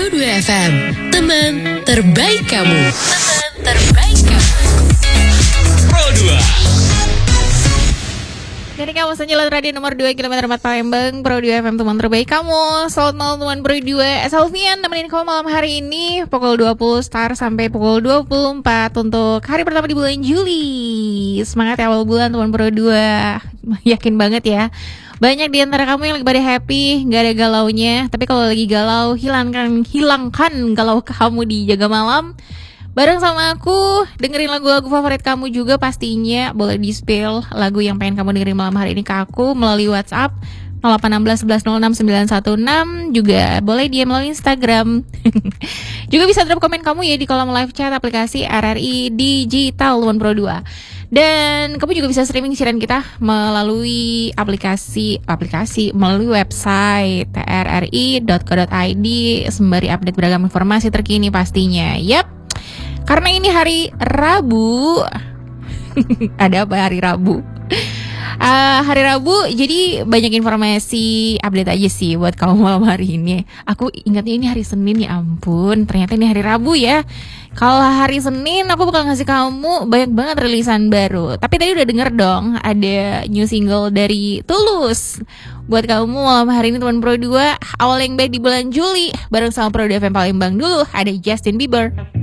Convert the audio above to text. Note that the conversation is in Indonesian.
Pro 2 FM, teman terbaik kamu. Teman terbaik kamu. Pro 2. Jadi kamu senjalan radio nomor 2 km 4 Palembang, Pro 2 FM, teman terbaik kamu. Selamat malam teman Pro 2. Salvian nemenin kamu malam hari ini pukul 20 start sampai pukul 24 untuk hari pertama di bulan Juli. Semangat ya awal bulan teman Pro 2. Yakin banget ya. Banyak di antara kamu yang lagi pada happy, gak ada galaunya. Tapi kalau lagi galau, hilangkan galau kamu di Jaga Malam. Bareng sama aku, dengerin lagu-lagu favorit kamu juga pastinya. Boleh di-spill lagu yang pengen kamu dengerin malam hari ini ke aku melalui WhatsApp 0816 11 06 916. Juga boleh DM melalui Instagram. Juga bisa drop komen kamu ya di kolom live chat aplikasi RRI Digital One Pro 2. Dan kamu juga bisa streaming siaran kita melalui aplikasi melalui website rri.co.id sembari update beragam informasi terkini pastinya. Yap. Karena ini hari Rabu. Ada apa hari Rabu? Hari Rabu, jadi banyak informasi update aja sih buat kamu malam hari ini. Aku ingatnya ini hari Senin, ya ampun. Ternyata ini hari Rabu ya. Kalau hari Senin aku bakal ngasih kamu banyak banget rilisan baru. Tapi tadi udah denger dong ada new single dari Tulus. Buat kamu malam hari ini teman Pro 2, awal yang baik di bulan Juli. Bareng sama Pro 2 FM Palembang dulu ada Justin Bieber.